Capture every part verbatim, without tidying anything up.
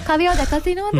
කවියව දැකලා තිනවද?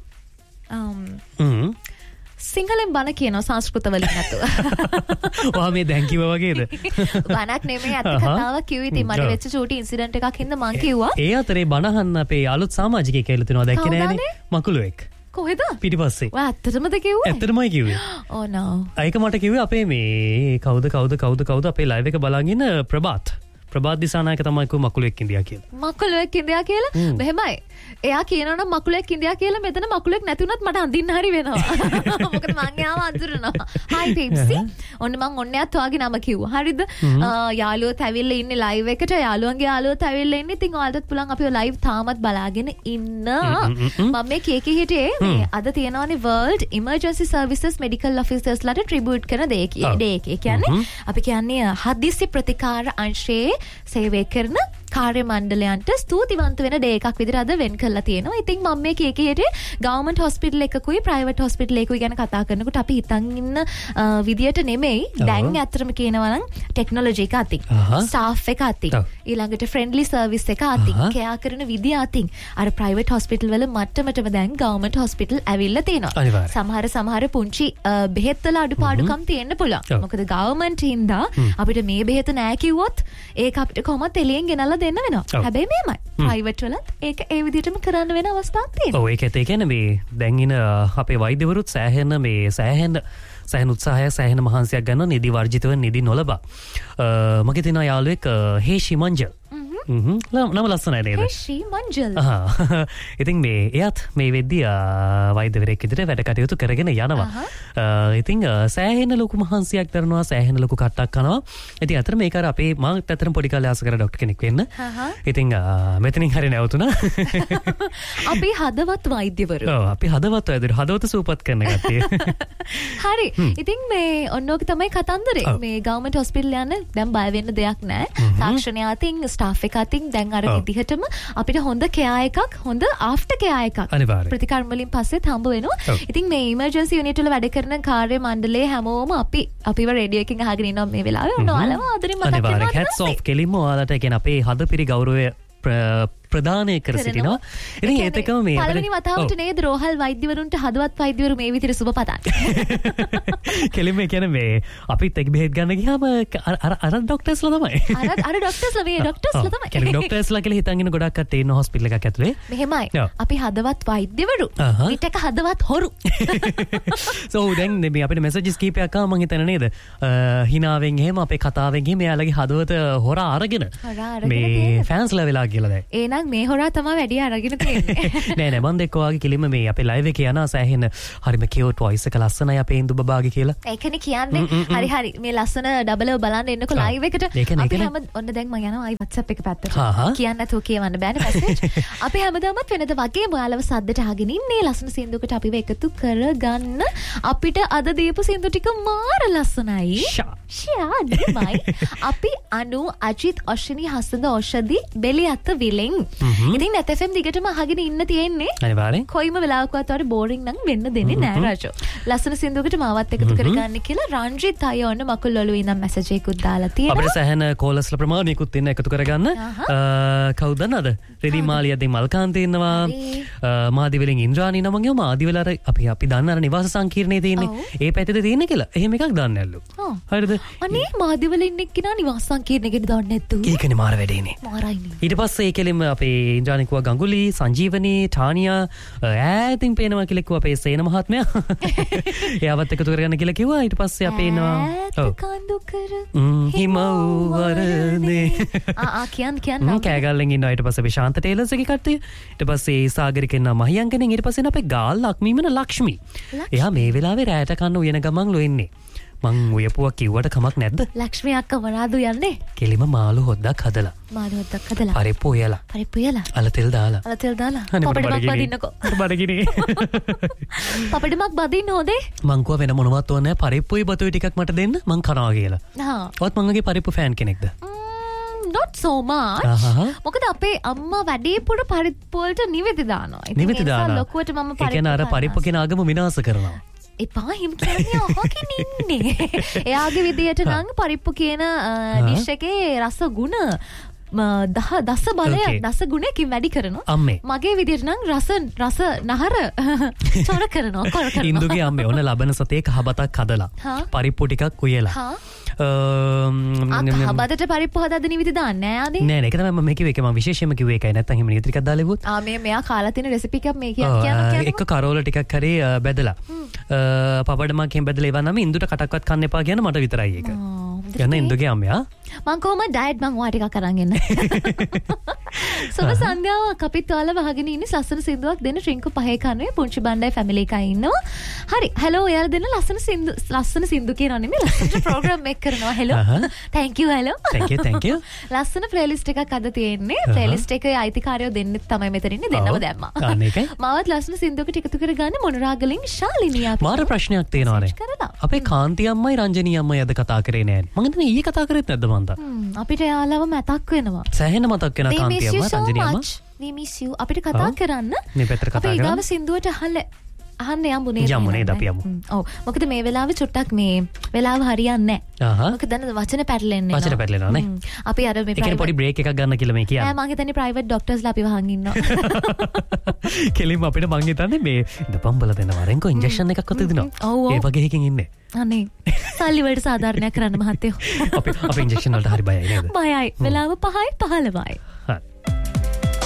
හ්ම්. සිංහලෙන් බණ කියනවා සංස්කෘත වලින් නැතුව. ඔයා මේ දැන් කිව්වා වගේද? බණක් නෙමෙයි අත් කතාවක් කිව්වේ. ඉතින් මට වෙච්ච චූටි ඉන්සිඩන්ට් එකක් හින්දා මං කිව්වා. ඒ අතරේ බණ අහන්න අපේ අලුත් සමාජිකයෙක් කියලා තිනවා දැක්කේ නෑනේ. මකුලුවෙක්. කොහෙද? පිටිපස්සේ. ඔයා ඇත්තටමද කිව්වේ? ඇත්තටමයි කිව්වේ. Oh no. ඒක මට කිව්වේ අපේ මේ කවුද කවුද කවුද කවුද අපේ ලයිව් එක බලන් ඉන්න ප්‍රභාත්. ප්‍රභාත් දිසානායක තමයි කිව්ව මකුලුවෙක් ඉන්දියා කියලා. මකුලුවෙක් ඉන්දියා කියලා? මෙහෙමයි. එයා කියනවා නම් මකුලුවෙක් ඉන්දියා කියලා මෙතන මකුලුවෙක් නැති වුණත් මට අඳින්න හරි වෙනවා. මොකද මං යාව අඳුරනවා. Hi Pepsi. ඔන්න මං ඔන්නයත් ඔයාගේ නම කිව්වා. හරිද? යාළුවෝත් ඇවිල්ලා ඉන්නේ ලයිව් එකට. යාළුවන්ගේ යාළුවෝත් ඇවිල්ලා ඉන්නේ. ඉතින් ඔයාලටත් පුළුවන් අපිව ලයිව් තාමත් බලාගෙන ඉන්න. මම මේ කේකේ හිටියේ මේ අද තියෙනවානේ World Emergency Services Medical Officers ලාට ට්‍රිබියුට් කරන දේ දේ එක. ඒ කියන්නේ අපි කියන්නේ හදිස්සි ප්‍රතිකාර අංශයේ සේවය කරන කාර්ය මණ්ඩලයන්ට ස්තුතිවන්ත වෙන ඩේ එකක් විදිහට අද වෙන් කරලා තියෙනවා. ඉතින් මම මේ කීකේට ගවර්න්මන්ට් හොස්පිටල් එකකුයි ප්‍රයිවට් හොස්පිටල් එකකුයි ගැන කතා කරනකොට අපි හිතන් ඉන්න විදියට නෙමෙයි. දැන් ඇත්තටම කියනවා නම් ටෙක්නොලොජි එක අතින්, ස්ටාෆ් එක අතින්, ඊළඟට ෆ්‍රෙන්ඩ්ලි සර්විස් එක අතින්, කෙයා කරන විදිය අතින් අර ප්‍රයිවට් හොස්පිටල් වල මට්ටමටම දැන් ගවර්න්මන්ට් හොස්පිටල් ඇවිල්ලා තියෙනවා. සමහර සමහර පුංචි බෙහෙත් වල අඩුපාඩුකම් තියෙන්න පුළුවන්. මොකද ගවර්න්මන්ට් හින්දා අපිට මේ බෙහෙත නෑ කිව්වොත් ඒක අපිට කොහොමද එළියෙන් ගෙනල්ලා දෙන්න වෙනවා. හැබැයි මේමයි ප්‍රයිවට් වලත් ඒක ඒ විදිහටම කරන්න වෙන අවස්ථාවක් තියෙනවා. ඔව් ඒකත් ඒ කියන්නේ මේ දැන් ඉන අපේ වෛද්‍යවරුත් සෑහෙන මේ සෑහෙන සෑහෙන උත්සාහයක් සෑහෙන මහන්සියක් ගන්න නිදි වර්ජිතව නිදි නොලබා. මගේ තියෙන යාළුවෙක් හේෂි මංජල්. හ්ම් නම ලස්සනයි නේද? හේෂි මංජල්. ආ ඉතින් මේ එයාත් මේ වෙද්දී වෛද්‍යවරයෙක් විදිහට වැඩ කටයුතු කරගෙන යනවා. ඉතින් සෑහෙන ලොකු මහන්සියක් කරනවා සෑහෙන ලොකු කට්ටක් කරනවා. ඉතින් අතර මේක අර අපේ මම ඇත්තටම පොඩි කාලේ ආස කර ડોක්ටර් කෙනෙක් වෙන්න. ඉතින් මෙතනින් හරි නැවතුණා. අපි හදවත් වෛද්‍යවරු. ඔව් අපි හදවත් වෛද්‍යවරු හදවත සූපත් කරන කට්ටිය. හරි. ඉතින් මේ ඔන්නෝක තමයි කතන්දරේ. මේ ගවර්න්මන්ට් හොස්පිටල් යන දැන් බය වෙන්න දෙයක් නැහැ. තාක්ෂණය අතින් ස්ටාෆ් එක අතින් දැන් අර විදිහටම අපිට හොඳ කෙයා එකක් හොඳ ආෆ්ටර් කෙයා එකක් ප්‍රතිකර්ම වලින් පස්සෙත් හම්බ වෙනවා. ඉතින් මේ ඉමර්ජන්සි යුනිට් වල වැඩ කරන කාර්ය මණ්ඩලයේ හැමෝම අපි අපිව රේඩියෝ එකකින් අහගෙන ඉන්නවා මේ වෙලාවේ. ඔන්න ඔයාලම ආදරෙන් මතක් කරනවා. හැට්ස් ඔෆ් කෙලින්ම ඔයාලට කියන්නේ අපේ හදපිරි ගෞරවය ප්‍රදානය කර සිටිනවා. ඉතින් ඒත් එකම මේ පළවෙනි වතාවට නේද රෝහල් වෛද්‍යවරුන්ට හදවත් වෛද්‍යවරු මේ විදිහට සුබ පතන්නේ. කෙලින්ම කියන්නේ මේ අපිත් එක් බෙහෙත් ගන්න ගියාම අර අර ડોක්ටර්ස්ලා තමයි. අර අර ડોක්ටර්ස්ලා මේ ડોක්ටර්ස්ලා තමයි. කෙලින් ડોක්ටර්ස්ලා කියලා හිතන් ඉන්න ගොඩක් කට්ටිය ඉන්න හොස්පිටල් එකක් ඇතුලේ. මෙහෙමයි. අපි හදවත් වෛද්‍යවරු. ඊටක හදවත් හොරු. සෝ දැන් මේ අපිට මෙසේජස් කීපයක් ආවා මං හිතන්නේ නේද? හිනාවෙන් එහෙම අපේ කතාවෙන් එහෙම එයාලගේ හදවත හොරා අරගෙන මේ ෆෑන්ස්ලා වෙලා කියලා දැන්. ඒ නම් මේ හොරා තමයි වැඩි අරගෙන තියෙන්නේ. නෑ නෑ මම දැක්කෝ වගේ කිලිම මේ අපේ ලයිව් එකේ යනවා සෑහෙන හරිම කියුට් වොයිස් එක ලස්සනයි අපේ ඉන්දු බබාගේ කියලා. ඒකනේ කියන්නේ. හරි හරි මේ ලස්සන ඩබල් එක බලන්න එන්නකො ලයිව් එකට. අපි හැම ඔන්න දැන් මම යනවා WhatsApp එක පැත්තට. කියන්න නැතුව කියවන්න බෑනේ මැසේජ්. අපි හැමදාමත් වෙනද වගේ ඔයාලව සද්දට අහගෙන ඉන්නේ ලස්සන සින්දුවකට අපිව එකතු කරගන්න. අපිට අද දීපු සින්දු ටික මාර ලස්සනයි. ෂා ඩමයි. අපි අනු අජිත් අශ්විනී හසඳ ඖෂධි බෙලියත් විලෙන්. ඉතින් net F M දිගටම අහගෙන ඉන්න තියෙන්නේ. අනිවාර්යෙන්. කොයිම වෙලාවකවත් වර බෝරින් නම් වෙන්න දෙන්නේ නෑ රාජෝ. ලස්සන සින්දුවකට මාවත් එකතු කරගන්න කියලා රන්ජිත් අය ඔන්න මකුල් ඔළුවේ ඉඳන් මැසේජ් එකකුත් දාලා තියෙනවා. අපිට සෑහෙන කෝලස්ලා ප්‍රමාණිකුත් ඉන්න එකතු කරගන්න. කවුද නේද? රෙදි මාලියදී මල්කාන්තේ ඉන්නවා. මාදිවලින් ඉන්ද්‍රාණී නමගේ මාදිවල අර අපි අපි දන්න අර නිවාස සංකීර්ණයේ තියෙන්නේ. ඒ පැත්තේ තියෙන්නේ කියලා. එහෙම එකක් දාන්න ඇල්ලු. හරිද? අනේ මාදිවල ඉන්න එක්කිනා නිවාස සංකීර්ණයකට දාන්න නැද්ද? ඒකනේ මාර වැඩේනේ. මාරයිනේ. ඊට පස්සේ ඒ කෙලින්ම අපේ ඉන්ද්‍රාණිකුවා ගංගුලි සංජීවනී ටානියා ඈතින් පේනවා කියලා කිව්වා අපේ සේන මහත්මයා. එයාවත් එකතු කරගන්න කියලා කිව්වා. ඊට පස්සේ අපේ ඉන්නවා ඔව් කඳු කර හිමවරනේ ආ ආ කියන් කියන් කෑගල්ලෙන් ඉන්නවා. ඊට පස්සේ අපි ශාන්ත ටේලර්ස්ගේ කට්ටිය. ඊට පස්සේ සාගරික ඉන්නවා මහියංකනෙන්. ඊට පස්සේ අපේ ගාල් ලක්මීමන ලක්ෂ්මී. එයා මේ වෙලාවේ රැයට කන්න උයන ගමන් ලොෙන්නේ. මං උයපුවා කිව්වට කමක් නැද්ද? ලක්ෂ්මී අක්කා මොනවාද යන්නේ? කෙලිම මාළු හොද්දක් හදලා. මාළු හොද්දක් හදලා. පරිප්පු උයලා. පරිප්පු උයලා. අල තෙල් දාලා. අල තෙල් දාලා. පපඩමක් බදින්නකෝ. බඩගිනේ. පපඩමක් බදින්න හොදේ? මං කව වෙන මොනවත් ඕනේ නැහැ. පරිප්පුයි බතුයි ටිකක් මට දෙන්න. මං කනවා කියලා. හා. ඔත් මංගගේ පරිප්පු ෆෑන් කෙනෙක්ද? not so much. මොකද අපේ අම්මා වැඩිපුර පරිප්පු වලට නිවෙති දානවා. නිවෙති දානවා. ලොකුවට මම පරිප්පු. ඒ කියන්නේ අර පරිප්පු කියන ආගම විනාශ කරනවා. එපා හිම කියන්නේ අහකින් ඉන්නේ. එයාගේ විදියට නම් පරිප්පු කියන ඩිෂ් එකේ රස ගුණ දහ දස බලය දස ගුණයකින් වැඩි කරනවා. අම්මේ. මගේ විදිහට නම් රස රස නහර චොර කරනවා කොර කරනවා. ඉන්දුගේ අම්මේ ඔන්න ලබන සතේ කහබතක් හදලා පරිප්පු ටිකක් උයලා. හබදට පරිප්පු හදන්න නිවිති දාන්නේ නෑ ආදී. නෑ නෑ ඒක තමයි මම කිව්වේ. ඒක මම විශේෂයෙන්ම කිව්වේ ඒකයි. නැත්තම් එහෙම නිවිති ටිකක් දාලා ඉවුවොත්. ආ මේ මෙයා කාලා තියෙන රෙසිපි එකක් මේ කියන කියන එක කරෝල ටිකක් හරි බෙදලා. පපඩමක් එහෙම බෙදලා ඉවන්නම ඉන්දුට කටක්වත් කන්න එපා කියන මට විතරයි ඒක. යන්න ඉන්දුගේ අම්මයා. මං කොහොමද ඩයට් මං ඔයා ටිකක් අරන් එන්න. සුබ සන්ධ්‍යාවක් අපිත් ඔයාලා වහගෙන ඉන්නේ ලස්සන සින්දුවක් දෙන්න ට්‍රින්කු පහේ කන්නේ පුංචි බණ්ඩයි ෆැමිලි එකයි ඉන්නවා. හරි hello ඔයාලා දෙන්න ලස්සන සින්දු ලස්සන සින්දු කියනවා නෙමෙයි ලස්සන ප්‍රෝග්‍රෑම් එක කරනවා hello. thank you hello. thank you thank you. ලස්සන ප්ලේලිස්ට් එකක් අද තියෙන්නේ. ප්ලේලිස්ට් එකේ අයිතිකාරයෝ දෙන්නෙක් තමයි මෙතන ඉන්නේ දෙන්නම දැම්මා. අනේකයි. මාවත් ලස්සන සින්දුවකට එකතු කරගන්නේ මොනරාගලින් ශාලිනිය අපි. මාර ප්‍රශ්නයක් තියෙනවානේ. අපේ කාන්ති අම්මයි රංජනී අම්මයි අද කතා කරේ නෑ. මං හිතන්නේ ඊයේ කතා කරෙත් නැද්ද මන්ද? අපිට යාලව මතක් වෙනවා. සෑහෙන මතක් වෙනවා කාන්ති අම්මා රංජනී අම්මා. we miss you අපිට කතා කරන්න. මේ පැත්තට කතා කරන්න. අපි ඊගාව සින්දුවට අහන්න අහන්න යමු නේද? යමු නේද අපි යමු. ඔව්. මොකද මේ වෙලාවේ චුට්ටක් මේ වෙලාව හරියන්නේ නැහැ. මොකද දැන් වචන පැටලෙන්නේ නැහැ. වචන පැටලෙනවා නේ. අපි අර මේ ඒකේ පොඩි බ්‍රේක් එකක් ගන්න කියලා මේ කියන්නේ. නෑ මං හිතන්නේ ප්‍රයිවට් ડોක්ටර්ස්ලා අපි වහන් ඉන්නවා. කෙලින්ම අපිට මං හිතන්නේ මේ දපම්බල දෙනවා. රෙන්කෝ ඉන්ජෙක්ෂන් එකක් අත දෙනවා. ඒ වගේ එකකින් ඉන්නේ. අනේ සල්ලි වලට සාධාරණයක් කරන්න මහත්තයෝ. අපි අපි ඉන්ජෙක්ෂන් වලට හරි බයයි නේද? බයයි. වෙලාව පහයි පහළවයි.